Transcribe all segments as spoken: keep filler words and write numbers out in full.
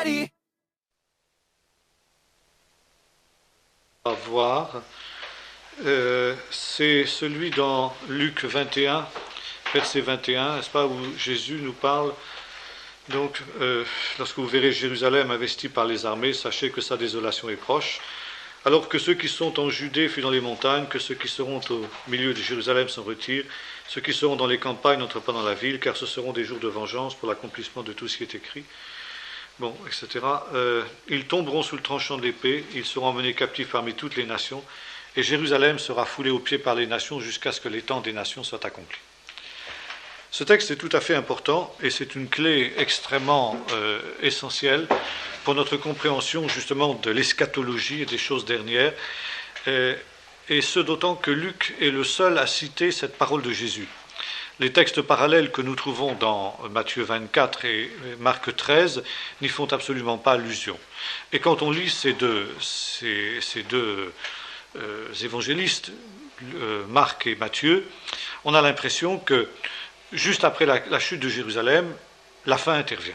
ready. À voir, euh, c'est celui dans Luc vingt et un, verset vingt et un, n'est-ce pas, où Jésus nous parle. Donc, euh, lorsque vous verrez Jérusalem investie par les armées, sachez que sa désolation est proche. Alors que ceux qui sont en Judée fuient dans les montagnes, que ceux qui seront au milieu de Jérusalem s'en retirent, ceux qui seront dans les campagnes n'entrent pas dans la ville, car ce seront des jours de vengeance pour l'accomplissement de tout ce qui est écrit. Bon, et cetera. Euh, ils tomberont sous le tranchant de l'épée, ils seront emmenés captifs parmi toutes les nations, et Jérusalem sera foulée aux pieds par les nations jusqu'à ce que les temps des nations soient accomplis. Ce texte est tout à fait important et c'est une clé extrêmement euh, essentielle pour notre compréhension justement de l'eschatologie et des choses dernières, et, et ce d'autant que Luc est le seul à citer cette parole de Jésus. Les textes parallèles que nous trouvons dans Matthieu vingt-quatre et Marc treize n'y font absolument pas allusion. Et quand on lit ces deux, ces, ces deux euh, évangélistes, euh, Marc et Matthieu, on a l'impression que juste après la, la chute de Jérusalem, la fin intervient.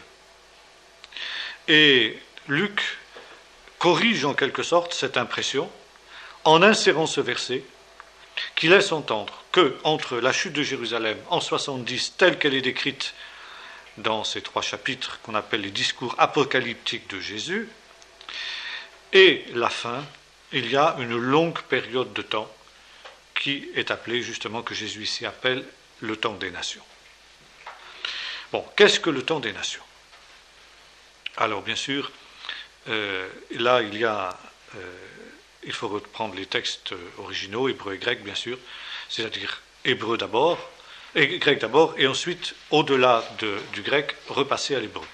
Et Luc corrige en quelque sorte cette impression en insérant ce verset qui laisse entendre que entre la chute de Jérusalem en soixante-dix, telle qu'elle est décrite dans ces trois chapitres qu'on appelle les discours apocalyptiques de Jésus, et la fin, il y a une longue période de temps qui est appelée justement, que Jésus ici appelle le temps des nations. Bon, qu'est-ce que le temps des nations? Alors, bien sûr, euh, là, il y a, euh, il faut reprendre les textes originaux, hébreu et grec, bien sûr, c'est-à-dire hébreu d'abord, et grec d'abord, et ensuite, au-delà de, du grec, repasser à l'hébreu.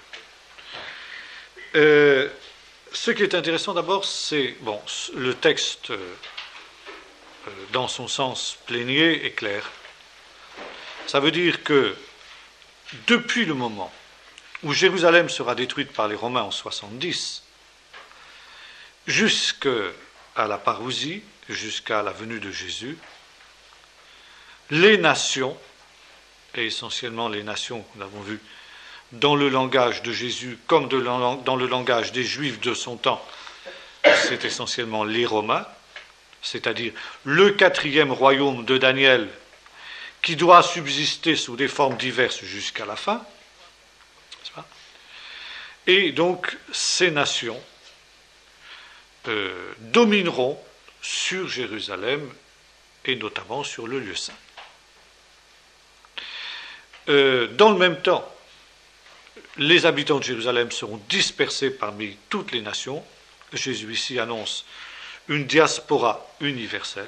Euh, ce qui est intéressant d'abord, c'est, bon, le texte, euh, dans son sens plénier, est clair. Ça veut dire que depuis le moment où Jérusalem sera détruite par les Romains en soixante-dix, jusqu'à la parousie, jusqu'à la venue de Jésus, les nations, et essentiellement les nations que nous avons vues dans le langage de Jésus comme de, dans le langage des Juifs de son temps, c'est essentiellement les Romains, c'est-à-dire le quatrième royaume de Daniel, qui doit subsister sous des formes diverses jusqu'à la fin. N'est-ce pas ? Et donc, ces nations euh, domineront sur Jérusalem et notamment sur le lieu saint. Euh, dans le même temps, les habitants de Jérusalem seront dispersés parmi toutes les nations. Jésus ici annonce une diaspora universelle.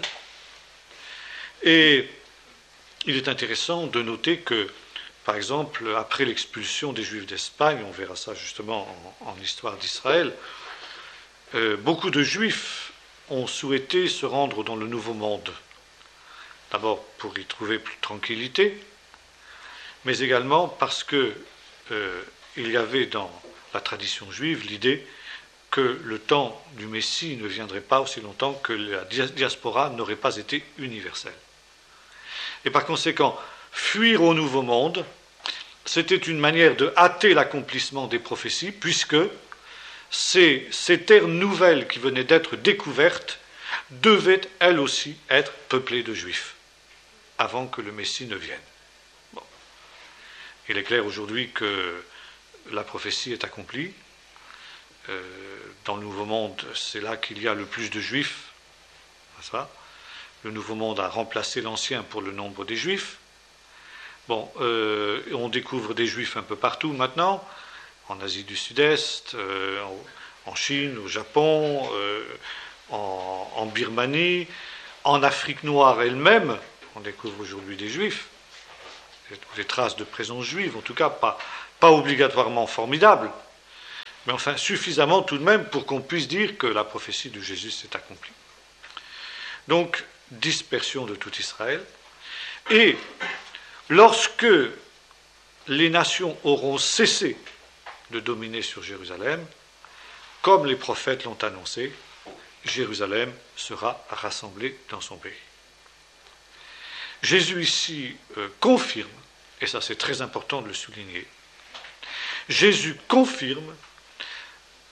Et il est intéressant de noter que, par exemple, après l'expulsion des Juifs d'Espagne, on verra ça justement en, en histoire d'Israël, euh, beaucoup de Juifs ont souhaité se rendre dans le Nouveau Monde. D'abord pour y trouver plus de tranquillité, mais également parce que euh, il y avait dans la tradition juive l'idée que le temps du Messie ne viendrait pas aussi longtemps que la diaspora n'aurait pas été universelle. Et par conséquent, fuir au Nouveau Monde, c'était une manière de hâter l'accomplissement des prophéties, puisque ces, ces terres nouvelles qui venaient d'être découvertes devaient, elles aussi, être peuplées de Juifs, avant que le Messie ne vienne. Bon. Il est clair aujourd'hui que la prophétie est accomplie. Euh, dans le Nouveau Monde, c'est là qu'il y a le plus de Juifs, n'est-ce pas ? Le Nouveau Monde a remplacé l'Ancien pour le nombre des Juifs. Bon, euh, on découvre des Juifs un peu partout maintenant, en Asie du Sud-Est, euh, en, en Chine, au Japon, euh, en, en Birmanie, en Afrique noire elle-même, on découvre aujourd'hui des Juifs, des traces de présence juive, en tout cas pas, pas obligatoirement formidables, mais enfin suffisamment tout de même pour qu'on puisse dire que la prophétie de Jésus s'est accomplie. Donc, dispersion de tout Israël, et lorsque les nations auront cessé de dominer sur Jérusalem, comme les prophètes l'ont annoncé, Jérusalem sera rassemblée dans son pays. Jésus ici euh, confirme, et ça c'est très important de le souligner, Jésus confirme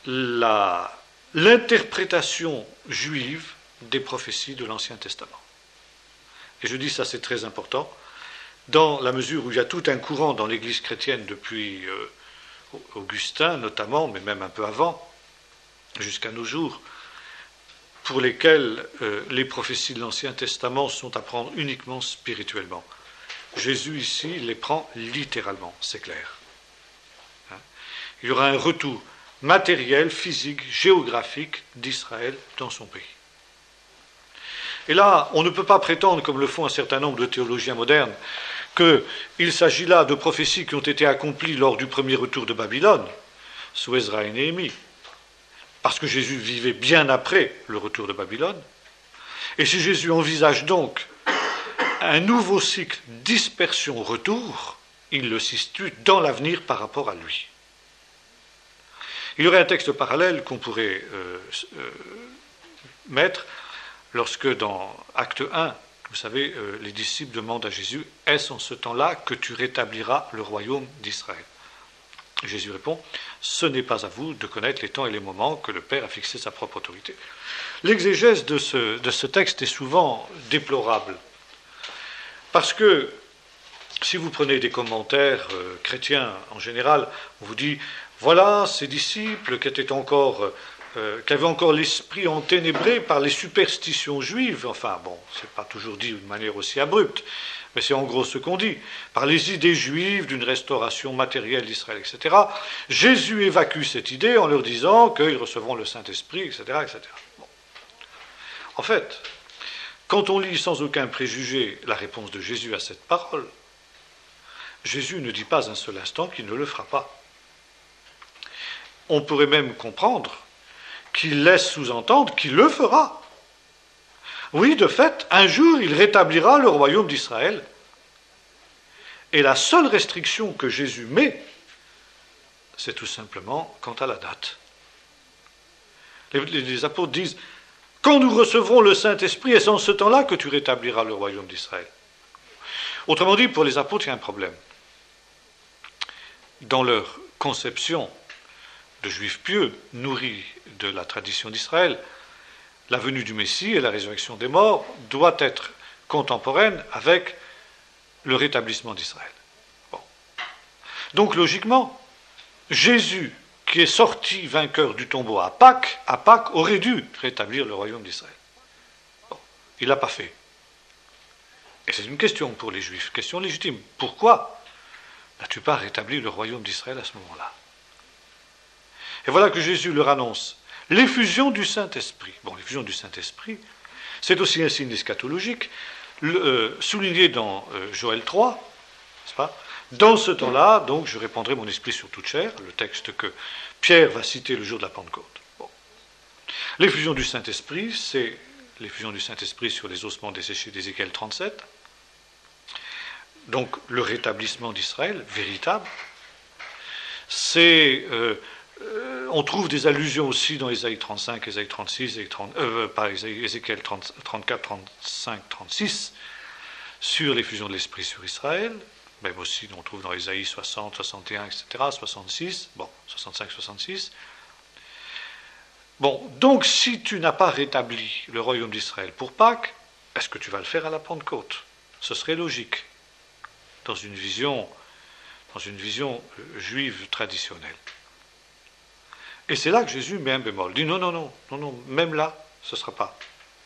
la, l'interprétation juive des prophéties de l'Ancien Testament. Et je dis ça, c'est très important, dans la mesure où il y a tout un courant dans l'Église chrétienne depuis euh, Augustin notamment, mais même un peu avant, jusqu'à nos jours, pour lesquels euh, les prophéties de l'Ancien Testament sont à prendre uniquement spirituellement. Jésus ici les prend littéralement, c'est clair. Hein? Il y aura un retour matériel, physique, géographique d'Israël dans son pays. Et là, on ne peut pas prétendre, comme le font un certain nombre de théologiens modernes, qu'il s'agit là de prophéties qui ont été accomplies lors du premier retour de Babylone, sous Ezra et Néhémie, parce que Jésus vivait bien après le retour de Babylone. Et si Jésus envisage donc un nouveau cycle dispersion-retour, il le situe dans l'avenir par rapport à lui. Il y aurait un texte parallèle qu'on pourrait euh, euh, mettre lorsque dans Acte un, vous savez, euh, les disciples demandent à Jésus « Est-ce en ce temps-là que tu rétabliras le royaume d'Israël ?» Jésus répond « Ce n'est pas à vous de connaître les temps et les moments que le Père a fixé sa propre autorité. » L'exégèse de ce, de ce texte est souvent déplorable, parce que si vous prenez des commentaires euh, chrétiens en général, on vous dit « Voilà ces disciples qui étaient encore... Euh, qui avaient encore l'esprit enténébré par les superstitions juives, enfin bon, c'est pas toujours dit d'une manière aussi abrupte, mais c'est en gros ce qu'on dit, par les idées juives d'une restauration matérielle d'Israël, et cetera. Jésus évacue cette idée en leur disant qu'ils recevront le Saint-Esprit, et cetera, et cetera. Bon. En fait, quand on lit sans aucun préjugé la réponse de Jésus à cette parole, Jésus ne dit pas un seul instant qu'il ne le fera pas. On pourrait même comprendre qu'il laisse sous-entendre qu'il le fera. Oui, de fait, un jour, il rétablira le royaume d'Israël. Et la seule restriction que Jésus met, c'est tout simplement quant à la date. Les, les, les apôtres disent, quand nous recevrons le Saint-Esprit, est-ce en ce temps-là que tu rétabliras le royaume d'Israël? Autrement dit, pour les apôtres, il y a un problème. Dans leur conception de juifs pieux, nourris de la tradition d'Israël, la venue du Messie et la résurrection des morts doit être contemporaine avec le rétablissement d'Israël. Bon. Donc logiquement, Jésus, qui est sorti vainqueur du tombeau à Pâques, à Pâques aurait dû rétablir le royaume d'Israël. Bon. Il ne l'a pas fait. Et c'est une question pour les Juifs, question légitime. Pourquoi n'as-tu pas rétabli le royaume d'Israël à ce moment-là? Et voilà que Jésus leur annonce l'effusion du Saint-Esprit. Bon, l'effusion du Saint-Esprit, c'est aussi un signe eschatologique, le, euh, souligné dans euh, Joël trois, n'est-ce pas? Dans ce temps-là, donc, je répandrai mon esprit sur toute chair, le texte que Pierre va citer le jour de la Pentecôte. Bon. L'effusion du Saint-Esprit, c'est l'effusion du Saint-Esprit sur les ossements desséchés d'Ézéchiel trente-sept, donc le rétablissement d'Israël, véritable. C'est... Euh, Euh, on trouve des allusions aussi dans Ésaïe trente-cinq, Ésaïe trente-six, Ésaïe trente, euh, pas Ésaïe, Ézéchiel trente-quatre, trente-cinq, trente-six, sur l'effusion de l'Esprit sur Israël, même aussi on trouve dans Ésaïe soixante, soixante et un, et cetera, soixante-six, bon, soixante-cinq, soixante-six. Bon, donc si tu n'as pas rétabli le royaume d'Israël pour Pâques, est-ce que tu vas le faire à la Pentecôte? Ce serait logique, dans une vision, dans une vision euh, juive traditionnelle. Et c'est là que Jésus met un bémol. Il dit non, non, non, non, non, même là, ce ne sera pas.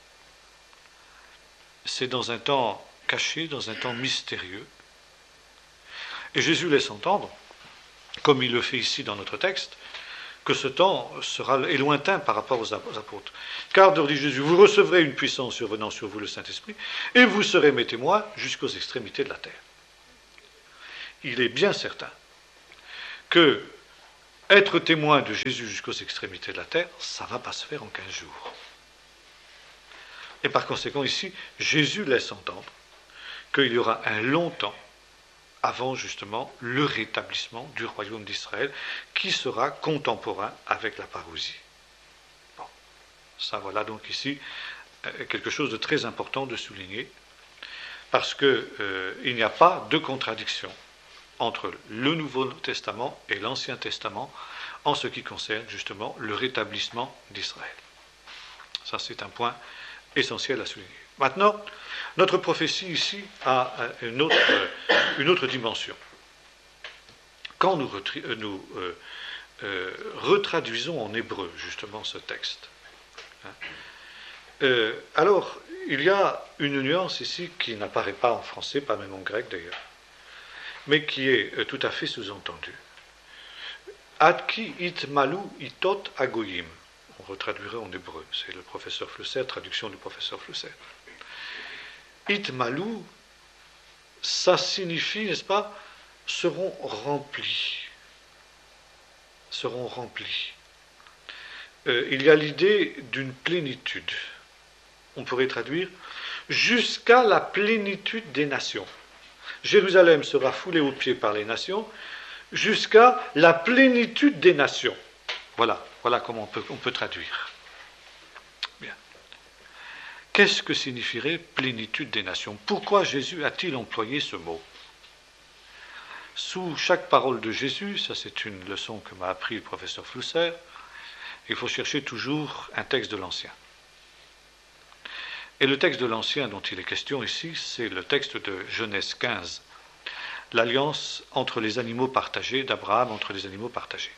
C'est dans un temps caché, dans un temps mystérieux. Et Jésus laisse entendre, comme il le fait ici dans notre texte, que ce temps sera est lointain par rapport aux apôtres. Car, dit Jésus, vous recevrez une puissance survenant sur vous, le Saint-Esprit, et vous serez mes témoins jusqu'aux extrémités de la terre. Il est bien certain que être témoin de Jésus jusqu'aux extrémités de la terre, ça ne va pas se faire en quinze jours. Et par conséquent, ici, Jésus laisse entendre qu'il y aura un long temps avant, justement, le rétablissement du royaume d'Israël, qui sera contemporain avec la parousie. Bon, ça, voilà donc ici quelque chose de très important de souligner, parce qu'il euh, n'y a pas de contradiction entre le Nouveau Testament et l'Ancien Testament en ce qui concerne justement le rétablissement d'Israël. Ça, c'est un point essentiel à souligner. Maintenant, notre prophétie ici a une autre, une autre dimension. Quand nous, retri- nous euh, euh, retraduisons en hébreu justement ce texte, hein, euh, alors il y a une nuance ici qui n'apparaît pas en français, pas même en grec d'ailleurs, mais qui est euh, tout à fait sous-entendue. Adki it malu itot agoyim. On retraduirait en hébreu, c'est le professeur Flusser, traduction du professeur Flusser. It malu, ça signifie, n'est-ce pas, seront remplis. Seront remplis. Euh, il y a l'idée d'une plénitude. On pourrait traduire jusqu'à la plénitude des nations. Jérusalem sera foulée aux pieds par les nations jusqu'à la plénitude des nations. Voilà, voilà comment on peut, on peut traduire. Bien. Qu'est-ce que signifierait plénitude des nations? Pourquoi Jésus a-t-il employé ce mot? Sous chaque parole de Jésus, ça c'est une leçon que m'a appris le professeur Flusser, il faut chercher toujours un texte de l'Ancien. Et le texte de l'Ancien dont il est question ici, c'est le texte de Genèse quinze, l'alliance entre les animaux partagés, d'Abraham entre les animaux partagés.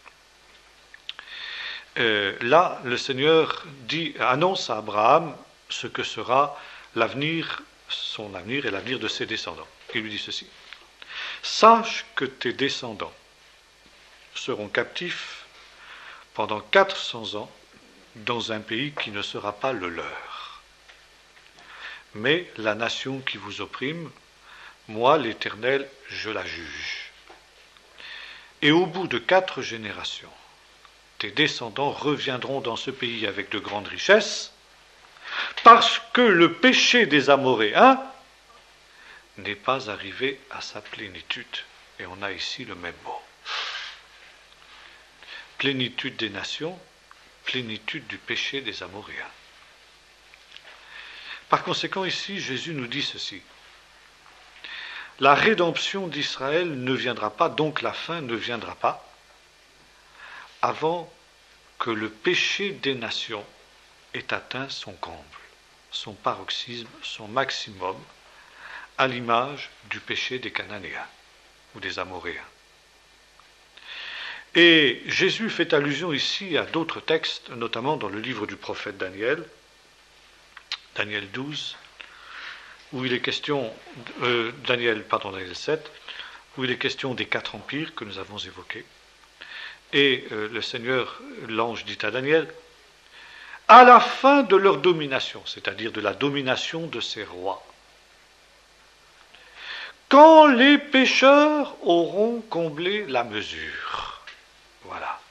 Euh, là, le Seigneur dit, annonce à Abraham ce que sera l'avenir, son avenir et l'avenir de ses descendants. Il lui dit ceci: sache que tes descendants seront captifs pendant quatre cents ans dans un pays qui ne sera pas le leur. Mais la nation qui vous opprime, moi, l'Éternel, je la juge. Et au bout de quatre générations, tes descendants reviendront dans ce pays avec de grandes richesses, parce que le péché des Amoréens n'est pas arrivé à sa plénitude. Et on a ici le même mot. Plénitude des nations, plénitude du péché des Amoréens. Par conséquent, ici, Jésus nous dit ceci: la rédemption d'Israël ne viendra pas, donc la fin ne viendra pas, avant que le péché des nations ait atteint son comble, son paroxysme, son maximum, à l'image du péché des Cananéens ou des Amoréens. Et Jésus fait allusion ici à d'autres textes, notamment dans le livre du prophète Daniel, Daniel douze, où il est question, euh, Daniel, pardon, Daniel sept, où il est question des quatre empires que nous avons évoqués. Et euh, le Seigneur, l'ange dit à Daniel, à la fin de leur domination, c'est-à-dire de la domination de ces rois, quand les pécheurs auront comblé la mesure. Voilà.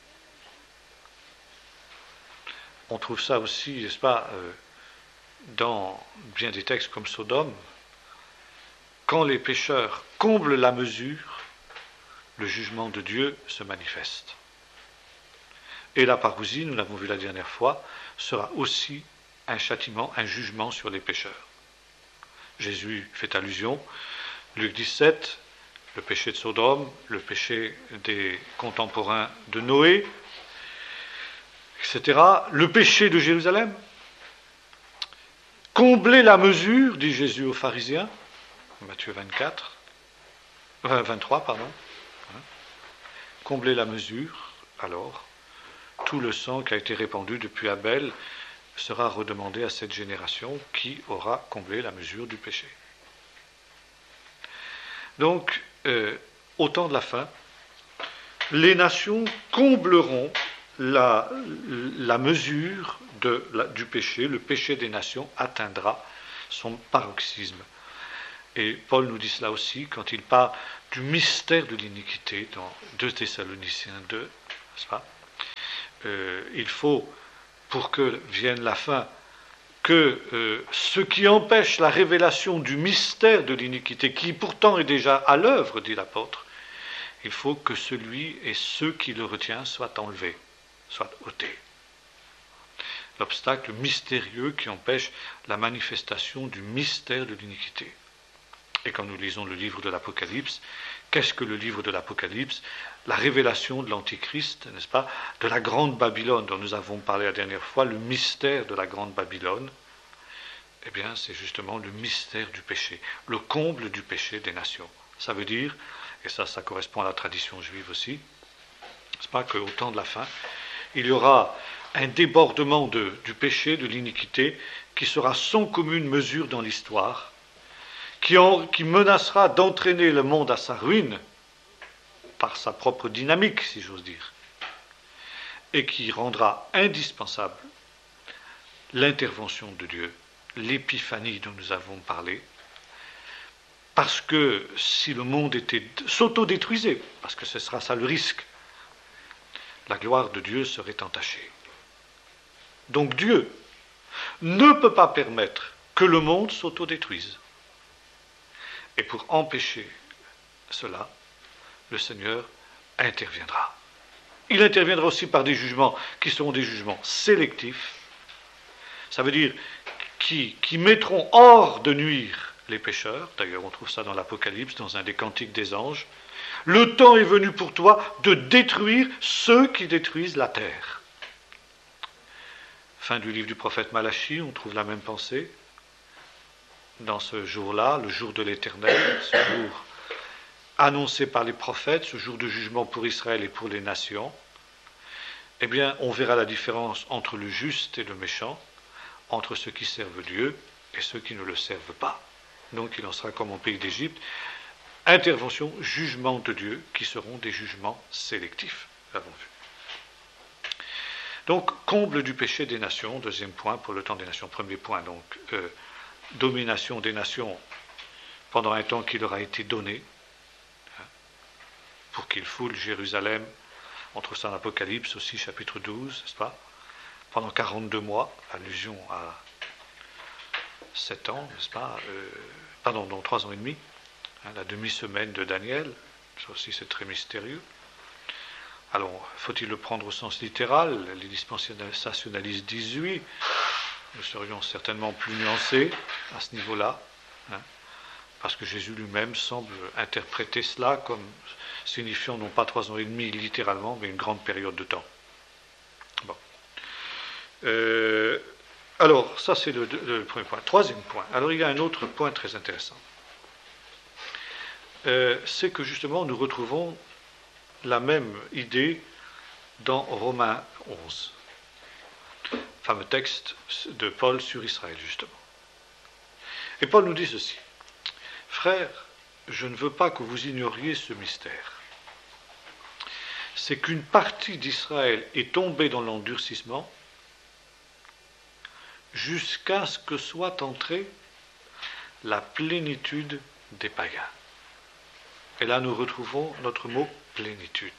On trouve ça aussi, n'est-ce pas, euh, dans bien des textes comme Sodome. Quand les pécheurs comblent la mesure, le jugement de Dieu se manifeste. Et la parousie, nous l'avons vu la dernière fois, sera aussi un châtiment, un jugement sur les pécheurs. Jésus fait allusion, Luc dix-sept, le péché de Sodome, le péché des contemporains de Noé, et cetera. Le péché de Jérusalem. Combler la mesure, dit Jésus aux pharisiens, Matthieu vingt-quatre, vingt-trois, pardon. Combler la mesure, alors, tout le sang qui a été répandu depuis Abel sera redemandé à cette génération qui aura comblé la mesure du péché. Donc, euh, au temps de la fin, les nations combleront la, la mesure de, la, du péché. Le péché des nations atteindra son paroxysme. Et Paul nous dit cela aussi quand il parle du mystère de l'iniquité dans deux Thessaloniciens deux, n'est-ce pas ? Euh, il faut, pour que vienne la fin, que euh, ce qui empêche la révélation du mystère de l'iniquité, qui pourtant est déjà à l'œuvre, dit l'apôtre, il faut que celui et ceux qui le retiennent soient enlevés, soient ôtés. L'obstacle mystérieux qui empêche la manifestation du mystère de l'iniquité. Et quand nous lisons le livre de l'Apocalypse, Qu'est-ce que le livre de l'Apocalypse? La révélation de l'Antichrist, n'est-ce pas? De la grande Babylone dont nous avons parlé la dernière fois, le mystère de la grande Babylone. Eh bien, c'est justement le mystère du péché, le comble du péché des nations. Ça veut dire, et ça, ça correspond à la tradition juive aussi, n'est-ce pas, qu'au temps de la fin, il y aura un débordement de, du péché, de l'iniquité, qui sera sans commune mesure dans l'histoire, qui, en, qui menacera d'entraîner le monde à sa ruine, par sa propre dynamique, si j'ose dire, et qui rendra indispensable l'intervention de Dieu, l'épiphanie dont nous avons parlé, parce que si le monde était s'autodétruisait, parce que ce sera ça le risque, la gloire de Dieu serait entachée. Donc Dieu ne peut pas permettre que le monde s'autodétruise. Et pour empêcher cela, le Seigneur interviendra. Il interviendra aussi par des jugements qui seront des jugements sélectifs. Ça veut dire qui, qui mettront hors de nuire les pécheurs. D'ailleurs, on trouve ça dans l'Apocalypse, dans un des cantiques des anges. Le temps est venu pour toi de détruire ceux qui détruisent la terre. Fin du livre du prophète Malachie, on trouve la même pensée. Dans ce jour-là, le jour de l'Éternel, ce jour annoncé par les prophètes, ce jour de jugement pour Israël et pour les nations, eh bien, on verra la différence entre le juste et le méchant, entre ceux qui servent Dieu et ceux qui ne le servent pas. Donc il en sera comme au pays d'Égypte, intervention, jugement de Dieu, qui seront des jugements sélectifs, l'avons vu. Donc, comble du péché des nations, deuxième point pour le temps des nations. Premier point, donc, euh, domination des nations pendant un temps qui leur a été donné, hein, pour qu'ils foulent Jérusalem. On trouve ça dans l'Apocalypse aussi, chapitre douze, n'est-ce pas? Pendant quarante-deux mois, allusion à sept ans, n'est-ce pas? euh, Pardon, donc trois ans et demi, hein, la demi-semaine de Daniel, ça aussi c'est très mystérieux. Alors, faut-il le prendre au sens littéral? Les dispensationalistes disent oui. Nous serions certainement plus nuancés à ce niveau-là, hein, parce que Jésus lui-même semble interpréter cela comme signifiant non pas trois ans et demi littéralement, mais une grande période de temps. Bon. Euh, alors, ça c'est le, le premier point. Troisième point. Alors, il y a un autre point très intéressant. Euh, c'est que justement, nous retrouvons la même idée dans Romains onze, fameux texte de Paul sur Israël, justement. Et Paul nous dit ceci: frères, je ne veux pas que vous ignoriez ce mystère. C'est qu'une partie d'Israël est tombée dans l'endurcissement jusqu'à ce que soit entrée la plénitude des païens. Et là, nous retrouvons notre mot plénitude.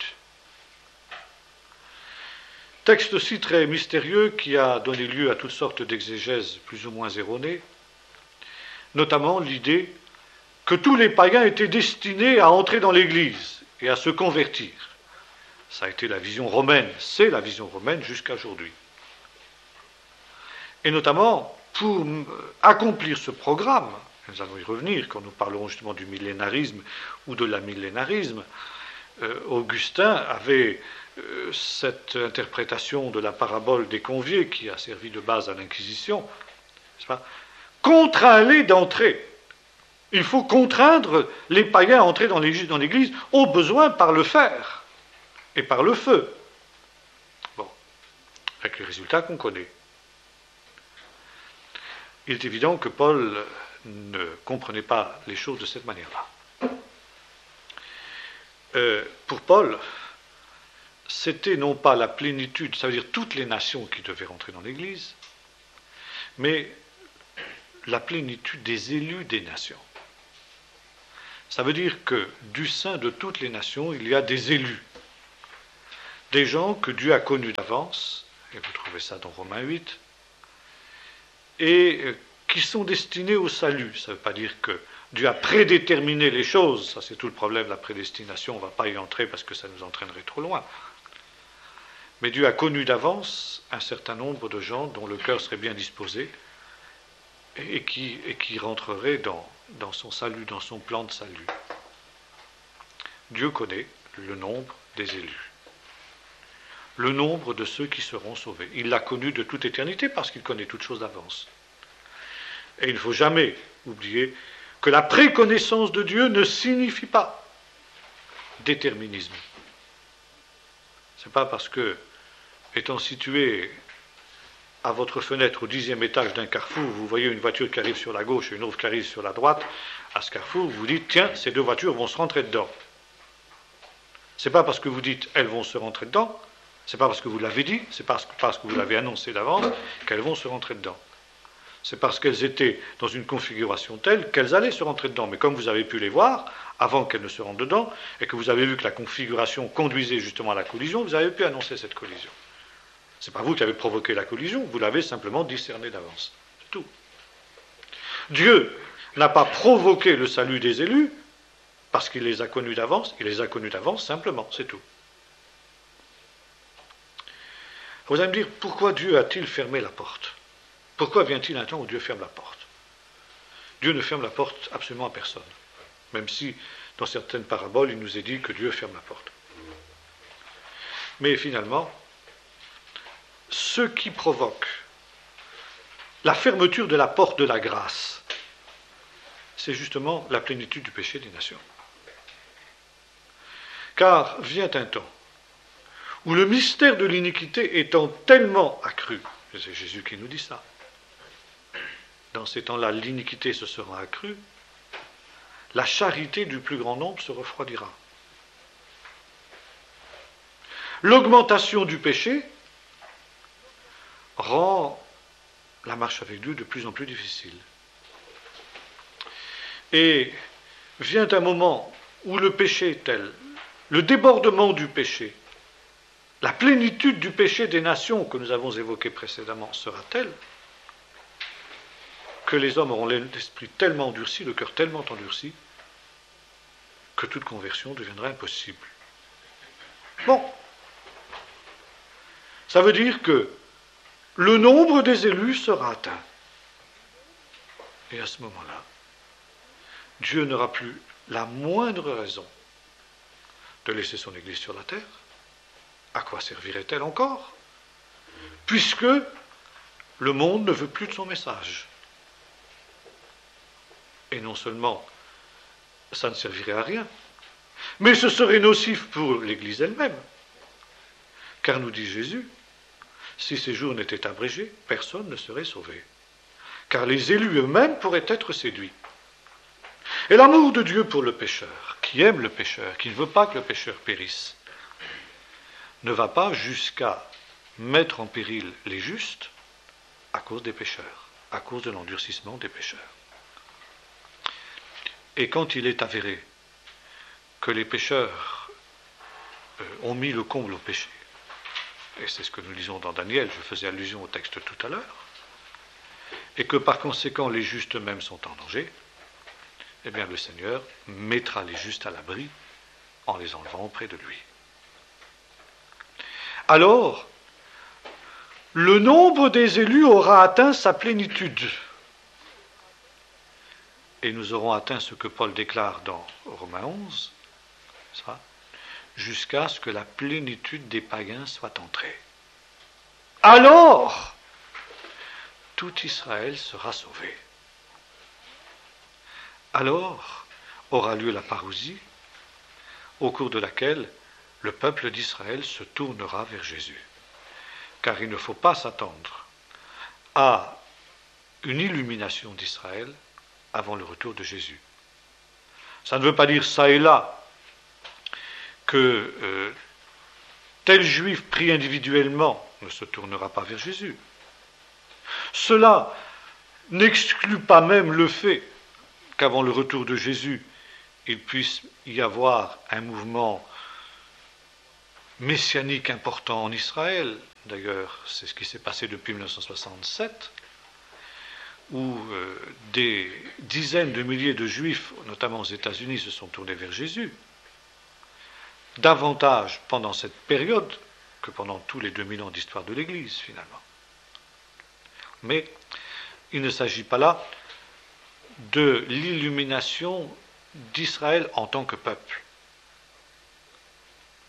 Texte aussi très mystérieux qui a donné lieu à toutes sortes d'exégèses plus ou moins erronées, notamment l'idée que tous les païens étaient destinés à entrer dans l'Église et à se convertir. Ça a été la vision romaine, c'est la vision romaine jusqu'à aujourd'hui. Et notamment, pour accomplir ce programme, nous allons y revenir quand nous parlerons justement du millénarisme ou de l'amillénarisme, euh, Augustin avait euh, cette interprétation de la parabole des conviés qui a servi de base à l'Inquisition, n'est-ce pas? Contraint-les d'entrer. Il faut contraindre les païens à entrer dans l'Église, au besoin par le fer et par le feu. Bon, avec les résultats qu'on connaît. Il est évident que Paul ne comprenait pas les choses de cette manière-là. Euh, pour Paul, c'était non pas la plénitude, ça veut dire toutes les nations qui devaient rentrer dans l'Église, mais la plénitude des élus des nations. Ça veut dire que du sein de toutes les nations, il y a des élus, des gens que Dieu a connus d'avance, et vous trouvez ça dans Romains huit, et qui sont destinés au salut. Ça ne veut pas dire que Dieu a prédéterminé les choses, ça c'est tout le problème de la prédestination, on ne va pas y entrer parce que ça nous entraînerait trop loin. Mais Dieu a connu d'avance un certain nombre de gens dont le cœur serait bien disposé et qui, et qui rentreraient dans, dans son salut, dans son plan de salut. Dieu connaît le nombre des élus, le nombre de ceux qui seront sauvés. Il l'a connu de toute éternité parce qu'il connaît toutes choses d'avance. Et il ne faut jamais oublier que la préconnaissance de Dieu ne signifie pas déterminisme. Ce n'est pas parce que, étant situé à votre fenêtre au dixième étage d'un carrefour, vous voyez une voiture qui arrive sur la gauche et une autre qui arrive sur la droite, à ce carrefour, vous dites, tiens, ces deux voitures vont se rentrer dedans. Ce n'est pas parce que vous dites, elles vont se rentrer dedans, ce n'est pas parce que vous l'avez dit, c'est parce, parce que vous l'avez annoncé d'avance, qu'elles vont se rentrer dedans. C'est parce qu'elles étaient dans une configuration telle qu'elles allaient se rentrer dedans. Mais comme vous avez pu les voir, avant qu'elles ne se rentrent dedans, et que vous avez vu que la configuration conduisait justement à la collision, vous avez pu annoncer cette collision. Ce n'est pas vous qui avez provoqué la collision, vous l'avez simplement discerné d'avance. C'est tout. Dieu n'a pas provoqué le salut des élus parce qu'il les a connus d'avance, il les a connus d'avance simplement, c'est tout. Vous allez me dire, pourquoi Dieu a-t-il fermé la porte ? Pourquoi vient-il un temps où Dieu ferme la porte ? Dieu ne ferme la porte absolument à personne, même si dans certaines paraboles il nous est dit que Dieu ferme la porte. Mais finalement, ce qui provoque la fermeture de la porte de la grâce, c'est justement la plénitude du péché des nations. Car vient un temps où le mystère de l'iniquité étant tellement accru, et c'est Jésus qui nous dit ça, dans ces temps-là, l'iniquité se sera accrue, la charité du plus grand nombre se refroidira. L'augmentation du péché rend la marche avec Dieu de plus en plus difficile. Et vient un moment où le péché est tel, le débordement du péché, la plénitude du péché des nations que nous avons évoqué précédemment sera telle que les hommes auront l'esprit tellement endurci, le cœur tellement endurci, que toute conversion deviendra impossible. Bon. Ça veut dire que le nombre des élus sera atteint. Et à ce moment-là, Dieu n'aura plus la moindre raison de laisser son Église sur la terre. À quoi servirait-elle encore ? Puisque le monde ne veut plus de son message. Et non seulement ça ne servirait à rien, mais ce serait nocif pour l'Église elle-même. Car nous dit Jésus, si ces jours n'étaient abrégés, personne ne serait sauvé. Car les élus eux-mêmes pourraient être séduits. Et l'amour de Dieu pour le pécheur, qui aime le pécheur, qui ne veut pas que le pécheur périsse, ne va pas jusqu'à mettre en péril les justes à cause des pécheurs, à cause de l'endurcissement des pécheurs. Et quand il est avéré que les pécheurs euh, ont mis le comble au péché, et c'est ce que nous lisons dans Daniel, je faisais allusion au texte tout à l'heure, et que par conséquent les justes eux-mêmes sont en danger, eh bien le Seigneur mettra les justes à l'abri en les enlevant auprès de lui. Alors, le nombre des élus aura atteint sa plénitude. Et nous aurons atteint ce que Paul déclare dans Romains onze, ça, jusqu'à ce que la plénitude des païens soit entrée. Alors, tout Israël sera sauvé. Alors aura lieu la parousie, au cours de laquelle le peuple d'Israël se tournera vers Jésus. Car il ne faut pas s'attendre à une illumination d'Israël avant le retour de Jésus. Ça ne veut pas dire ça et là que euh, tel juif pris individuellement ne se tournera pas vers Jésus. Cela n'exclut pas même le fait qu'avant le retour de Jésus, il puisse y avoir un mouvement messianique important en Israël. D'ailleurs, c'est ce qui s'est passé depuis mille neuf cent soixante-sept, où euh, des dizaines de milliers de juifs, notamment aux États-Unis, se sont tournés vers Jésus. Davantage pendant cette période que pendant tous les deux mille ans d'histoire de l'Église, finalement. Mais il ne s'agit pas là de l'illumination d'Israël en tant que peuple.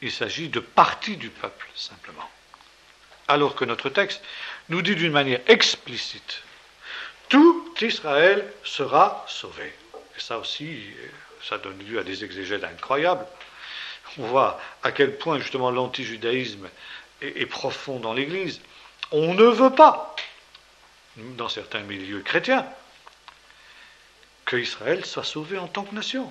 il s'agit de partie du peuple, simplement. Alors que notre texte nous dit d'une manière explicite, tout Israël sera sauvé. Et ça aussi, ça donne lieu à des exégètes incroyables. On voit à quel point justement l'antijudaïsme est, est profond dans l'Église. On ne veut pas, dans certains milieux chrétiens, que Israël soit sauvé en tant que nation.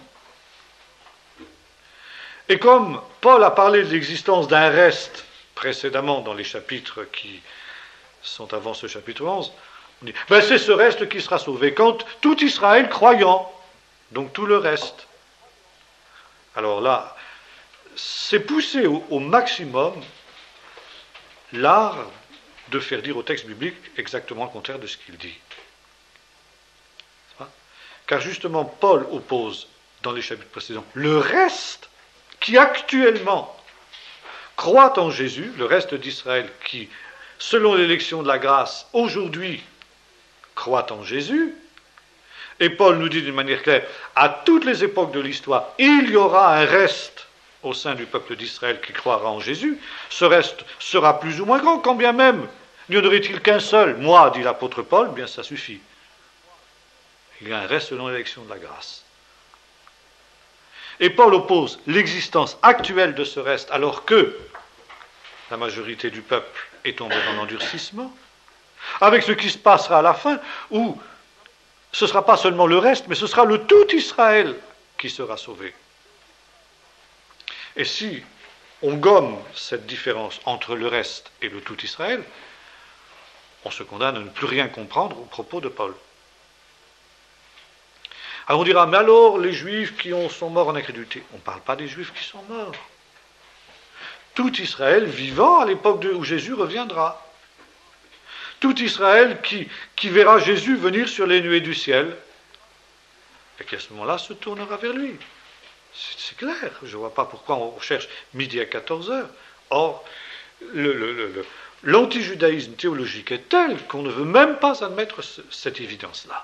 Et comme Paul a parlé de l'existence d'un reste précédemment dans les chapitres qui sont avant ce chapitre onze, on dit, ben c'est ce reste qui sera sauvé quand tout Israël croyant, donc tout le reste. Alors là, c'est pousser au, au maximum l'art de faire dire au texte biblique exactement le contraire de ce qu'il dit. Car justement, Paul oppose dans les chapitres précédents le reste qui actuellement croit en Jésus, le reste d'Israël qui, selon l'élection de la grâce, aujourd'hui croit en Jésus. Et Paul nous dit d'une manière claire, à toutes les époques de l'histoire, il y aura un reste au sein du peuple d'Israël qui croira en Jésus. Ce reste sera plus ou moins grand, quand bien même n'y en aurait-il qu'un seul. Moi, dit l'apôtre Paul, bien ça suffit. Il y a un reste selon l'élection de la grâce. Et Paul oppose l'existence actuelle de ce reste, alors que la majorité du peuple est tombée dans l'endurcissement, avec ce qui se passera à la fin, où ce ne sera pas seulement le reste, mais ce sera le tout Israël qui sera sauvé. Et si on gomme cette différence entre le reste et le tout Israël, on se condamne à ne plus rien comprendre aux propos de Paul. Alors on dira, mais alors les Juifs qui ont, sont morts en incrédulité, on ne parle pas des Juifs qui sont morts. Tout Israël vivant à l'époque où Jésus reviendra. Tout Israël qui, qui verra Jésus venir sur les nuées du ciel, et qui à ce moment-là se tournera vers lui. C'est, c'est clair, je ne vois pas pourquoi on cherche midi à quatorze heures. Or, le, le, le, l'antijudaïsme théologique est tel qu'on ne veut même pas admettre ce, cette évidence-là.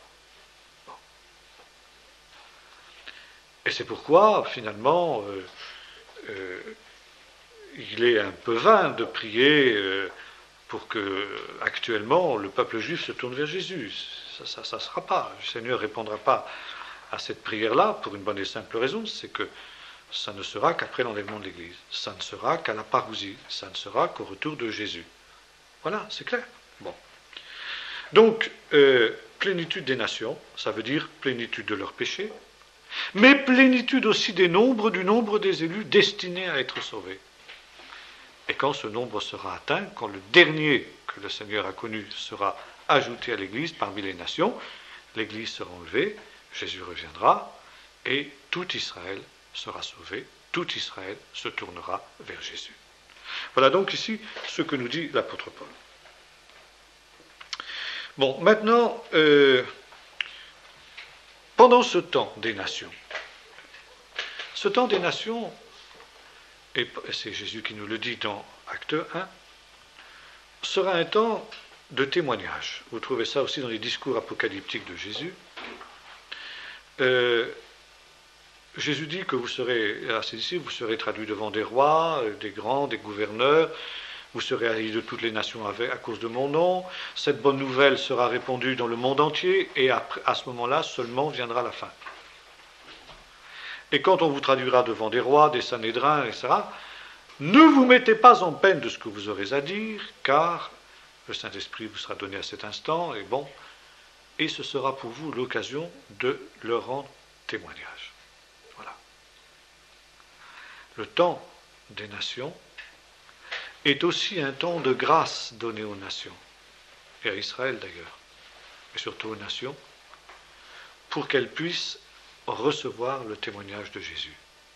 Et c'est pourquoi, finalement, euh, euh, il est un peu vain de prier euh, pour que, actuellement, le peuple juif se tourne vers Jésus. Ça ne sera pas. Le Seigneur ne répondra pas à cette prière-là pour une bonne et simple raison, c'est que ça ne sera qu'après l'enlèvement de l'Église. Ça ne sera qu'à la parousie. Ça ne sera qu'au retour de Jésus. Voilà, c'est clair. Bon. Donc, euh, plénitude des nations, ça veut dire plénitude de leurs péchés, mais plénitude aussi des nombres, du nombre des élus destinés à être sauvés. Et quand ce nombre sera atteint, quand le dernier que le Seigneur a connu sera ajouté à l'Église parmi les nations, l'Église sera enlevée, Jésus reviendra, et tout Israël sera sauvé, tout Israël se tournera vers Jésus. Voilà donc ici ce que nous dit l'apôtre Paul. Bon, maintenant, euh, pendant ce temps des nations, ce temps des nations, et c'est Jésus qui nous le dit dans Acte un, sera un temps de témoignage. Vous trouvez ça aussi dans les discours apocalyptiques de Jésus. Euh, Jésus dit que vous serez, à ses disciples, vous serez traduits devant des rois, des grands, des gouverneurs, vous serez haïs de toutes les nations à cause de mon nom, cette bonne nouvelle sera répandue dans le monde entier, et après, à ce moment-là, seulement viendra la fin. Et quand on vous traduira devant des rois, des sanédrins, et cetera, ne vous mettez pas en peine de ce que vous aurez à dire, car le Saint-Esprit vous sera donné à cet instant, et bon, et ce sera pour vous l'occasion de leur rendre témoignage. Voilà. Le temps des nations est aussi un temps de grâce donné aux nations, et à Israël d'ailleurs, mais surtout aux nations, pour qu'elles puissent recevoir le témoignage de Jésus.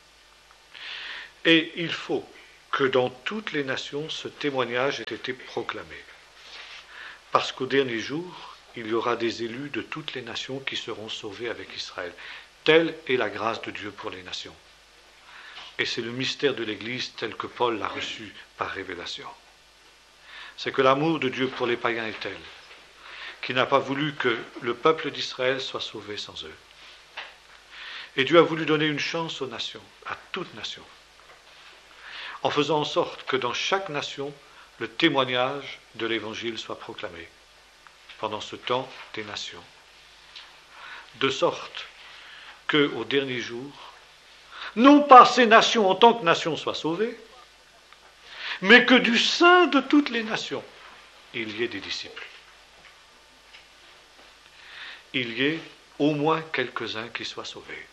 Et il faut que dans toutes les nations, ce témoignage ait été proclamé. Parce qu'au dernier jour, il y aura des élus de toutes les nations qui seront sauvés avec Israël. Telle est la grâce de Dieu pour les nations. Et c'est le mystère de l'Église tel que Paul l'a reçu par révélation. C'est que l'amour de Dieu pour les païens est tel qu'il n'a pas voulu que le peuple d'Israël soit sauvé sans eux. Et Dieu a voulu donner une chance aux nations, à toute nation. en faisant en sorte que dans chaque nation, le témoignage de l'Évangile soit proclamé pendant ce temps des nations. De sorte qu'au dernier jour, non pas ces nations en tant que nations soient sauvées, mais que du sein de toutes les nations, il y ait des disciples. Il y ait au moins quelques-uns qui soient sauvés.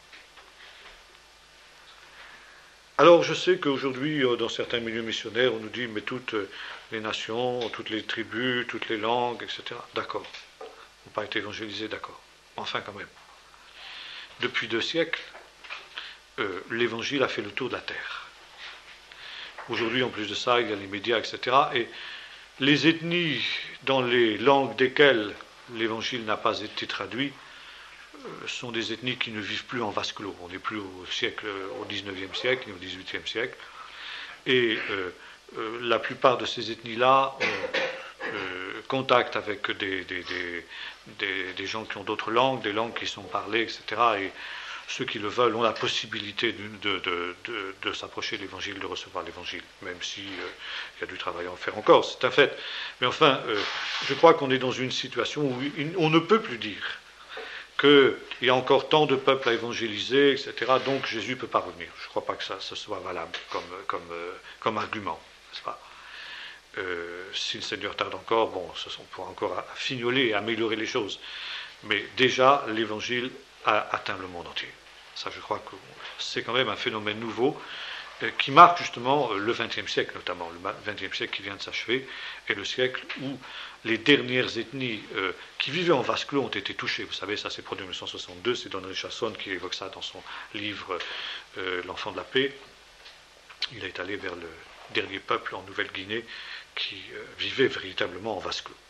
Alors je sais qu'aujourd'hui, dans certains milieux missionnaires, on nous dit, mais toutes les nations, toutes les tribus, toutes les langues, et cetera. D'accord. N'ont pas été évangélisés, d'accord. Enfin quand même. Depuis deux siècles, euh, l'évangile a fait le tour de la terre. Aujourd'hui, en plus de ça, il y a les médias, et cetera. Et les ethnies dans les langues desquelles l'évangile n'a pas été traduit euh, sont des ethnies qui ne vivent plus en vase clos. On n'est plus au siècle, au dix-neuvième siècle ni au dix-huitième siècle. Et euh, euh, la plupart de ces ethnies-là ont euh, contact avec des, des, des, des, des gens qui ont d'autres langues, des langues qui sont parlées, et cetera. Et ceux qui le veulent ont la possibilité de, de, de, de, de s'approcher de l'évangile, de recevoir l'évangile, même s'il euh, y a du travail à en faire encore, c'est un fait. Mais enfin, euh, je crois qu'on est dans une situation où on ne peut plus dire qu'il y a encore tant de peuples à évangéliser, et cetera, donc Jésus ne peut pas revenir. Je ne crois pas que ça, ça soit valable comme, comme, euh, comme argument, n'est-ce pas ? euh, Si le Seigneur tarde encore, bon, on pourra encore fignoler et améliorer les choses. Mais déjà, l'évangile a atteint le monde entier. Ça, je crois que c'est quand même un phénomène nouveau euh, qui marque justement euh, le vingtième siècle, notamment, le vingtième siècle qui vient de s'achever, et le siècle où les dernières ethnies euh, qui vivaient en vase clos ont été touchées. Vous savez, ça s'est produit en mille neuf cent soixante-deux, c'est Don Richardson qui évoque ça dans son livre euh, L'Enfant de la paix. Il est allé vers le dernier peuple en Nouvelle-Guinée qui euh, vivait véritablement en vase clos.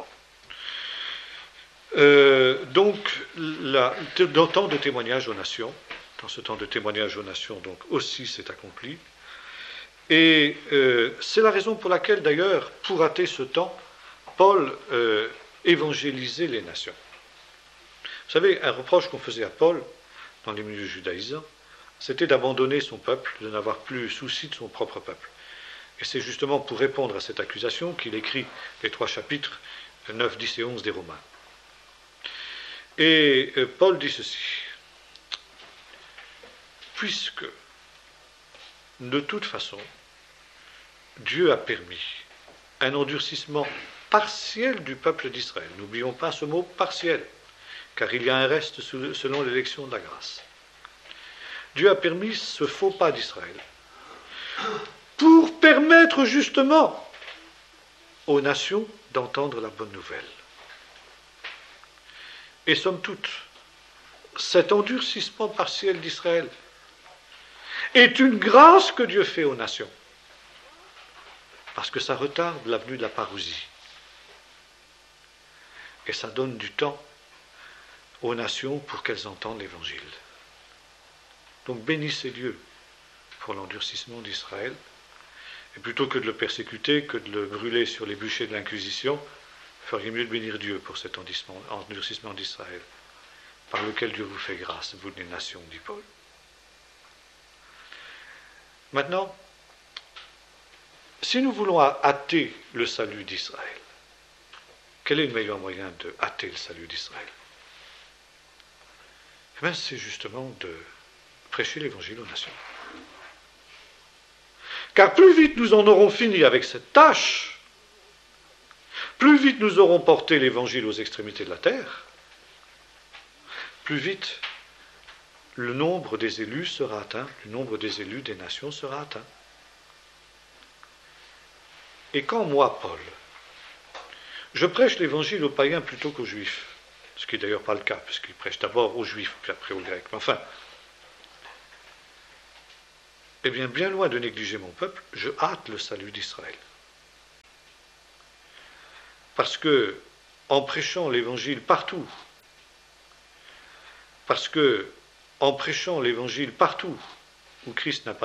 Euh, donc, la, dans le temps de témoignage aux nations, dans ce temps de témoignage aux nations, donc aussi s'est accompli. Et euh, c'est la raison pour laquelle, d'ailleurs, pour rater ce temps, Paul euh, évangélisait les nations. Vous savez, un reproche qu'on faisait à Paul, dans les milieux judaïsants, c'était d'abandonner son peuple, de n'avoir plus souci de son propre peuple. Et c'est justement pour répondre à cette accusation qu'il écrit les trois chapitres neuf, dix et onze des Romains. Et Paul dit ceci, puisque de toute façon, Dieu a permis un endurcissement partiel du peuple d'Israël. N'oublions pas ce mot partiel, car il y a un reste selon l'élection de la grâce. Dieu a permis ce faux pas d'Israël pour permettre justement aux nations d'entendre la bonne nouvelle. Et somme toute, cet endurcissement partiel d'Israël est une grâce que Dieu fait aux nations, parce que ça retarde la venue de la parousie. Et ça donne du temps aux nations pour qu'elles entendent l'Évangile. Donc bénissez Dieu pour l'endurcissement d'Israël, et plutôt que de le persécuter, que de le brûler sur les bûchers de l'Inquisition, il feriez mieux de bénir Dieu pour cet endurcissement d'Israël, par lequel Dieu vous fait grâce, vous les nations, dit Paul. Maintenant, si nous voulons hâter le salut d'Israël, quel est le meilleur moyen de hâter le salut d'Israël ? Eh bien, c'est justement de prêcher l'Évangile aux nations. Car plus vite nous en aurons fini avec cette tâche, plus vite nous aurons porté l'Évangile aux extrémités de la terre, plus vite le nombre des élus sera atteint, le nombre des élus des nations sera atteint. Et quand moi, Paul, je prêche l'Évangile aux païens plutôt qu'aux juifs, ce qui n'est d'ailleurs pas le cas, puisqu'il prêche d'abord aux juifs, puis après aux grecs, mais enfin, eh bien, bien loin de négliger mon peuple, je hâte le salut d'Israël. Parce que, en prêchant l'Évangile partout, parce que, en prêchant l'Évangile partout où Christ n'a pas